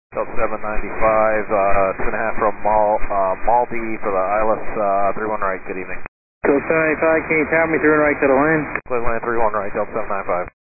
Delta 795, 2.5 from Maldi for the ILS 31 right, good evening. Delta 795, can you tap me through and right to the land? Clear land 31 right, Delta 795.